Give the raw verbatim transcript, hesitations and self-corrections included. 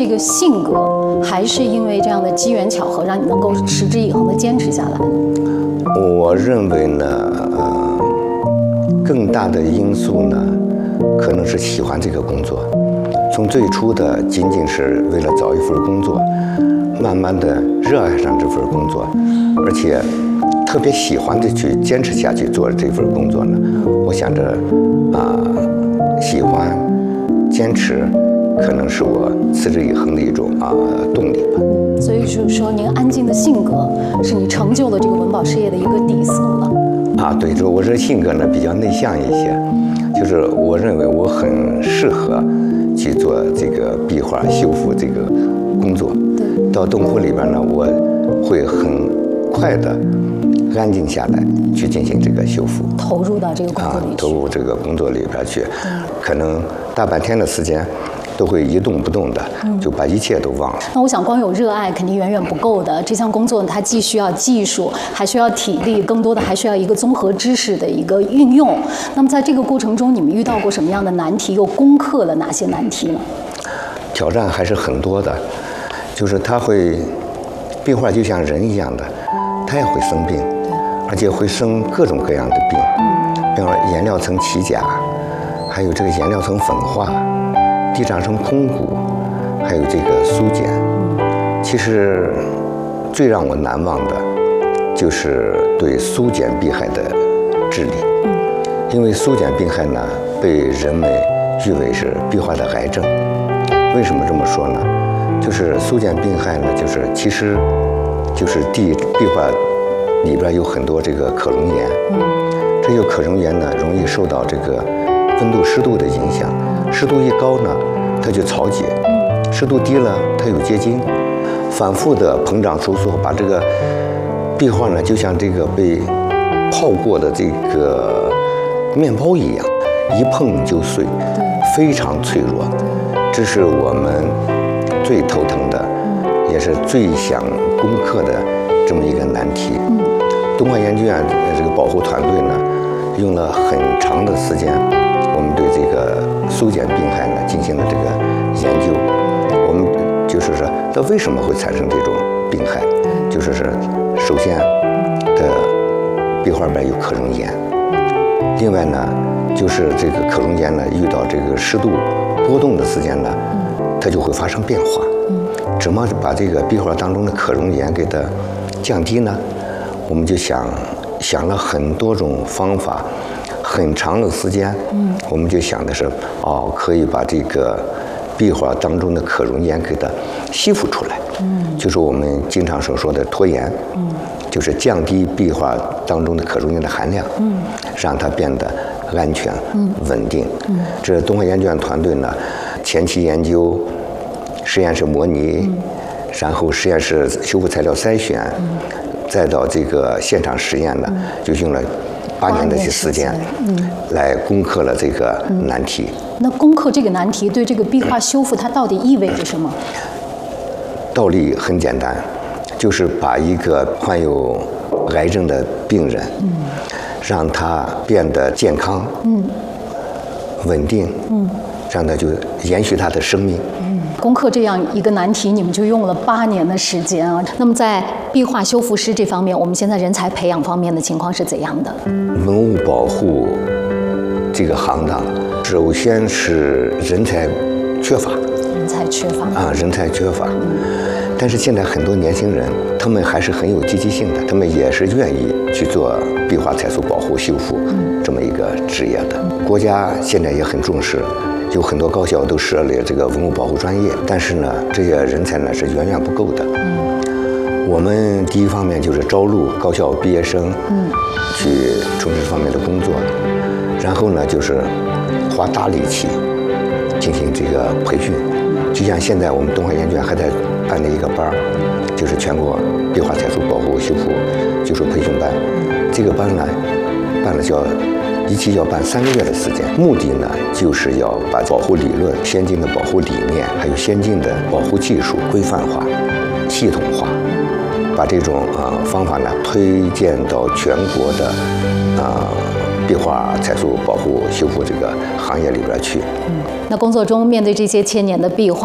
这个性格，还是因为这样的机缘巧合，让你能够持之以恒地坚持下来？ 我认为呢，呃，更大的因素呢，可能是喜欢这个工作。从最初的仅仅是为了找一份工作，慢慢的热爱上这份工作，而且特别喜欢的去坚持下去做这份工作呢。我想着啊、呃，喜欢坚持，可能是我持之以恒的一种啊、呃、动力吧。 所以就是说，您安静的性格是你成就了这个文保事业的一个底色了。 啊，对，就我这性格呢比较内向一些，就是我认为我很适合去做这个壁画修复这个工作。 对， 到洞窟里边呢，我会很快的安静下来，去进行这个修复， 投入到这个工作里去。 啊，投入这个工作里边去，可能大半天的时间都会一动不动的，就把一切都忘了。 那我想，光有热爱肯定远远不够的。这项工作它既需要技术，还需要体力，更多的还需要一个综合知识的一个运用。那么在这个过程中，你们遇到过什么样的难题？又攻克了哪些难题呢？ 挑战还是很多的，就是它会，壁画就像人一样的，它也会生病，而且会生各种各样的病，比方说颜料层起甲，还有这个颜料层粉化，地长层空鼓，还有这个苏碱。其实最让我难忘的，就是对苏碱病害的治理。因为苏碱病害呢，被人们誉为是壁画的癌症。为什么这么说呢？就是苏碱病害呢，就是其实就是地壁画里边有很多这个可溶岩。这些可溶岩呢，容易受到这个温度、湿度的影响。湿度一高呢，它就潮解；湿度低了，它有结晶，反复的膨胀收缩，把这个壁画呢，就像这个被泡过的这个面包一样，一碰就碎，非常脆弱。这是我们最头疼的，也是最想攻克的这么一个难题。东华研究院这个保护团队呢，用了很长的时间，我们对这个苏碱病害呢进行了这个研究。我们就是说，它为什么会产生这种病害？就是说，首先的壁画边有可溶岩，另外呢，就是这个可溶岩呢遇到这个湿度波动的时间呢，它就会发生变化。怎么把这个壁画当中的可溶岩给它降低呢？我们就想想了很多种方法，很长的时间，我们就想的是，哦，可以把这个壁画当中的可溶岩给它吸附出来，就是我们经常所说的脱岩，就是降低壁画当中的可溶岩的含量，让它变得安全、稳定。这东华研究院团队呢，前期研究、实验室模拟，然后实验室修复材料筛选，再到这个现场实验呢，就用了八年的时间，来攻克了这个难题。 那攻克这个难题，对这个壁画修复它到底意味着什么？ 道理很简单，就是把一个患有癌症的病人，让他变得健康、稳定，让他就延续他的生命。 攻克这样一个难题，你们就用了八年的时间啊。那么在壁画修复师这方面，我们现在人才培养方面的情况是怎样的？ 文物保护这个行当，首先是人才缺乏， 人才缺乏啊，人才缺乏。但是现在很多年轻人，他们还是很有积极性的，他们也是愿意去做壁画彩塑保护修复这么一个职业的。国家现在也很重视。有很多高校都设立这个文物保护专业，但是呢，这些人才呢是远远不够的。我们第一方面就是招录高校毕业生，去从事这方面的工作，然后呢就是花大力气进行这个培训。就像现在我们东华研究院还在办的一个班，就是全国壁画彩塑保护修复技术培训班。这个班呢，办了叫。一期要办三个月的时间，目的呢就是要把保护理论、先进的保护理念，还有先进的保护技术规范化、系统化，把这种呃方法呢推荐到全国的呃壁画彩塑保护修复这个行业里边去。 嗯，那工作中面对这些千年的壁画。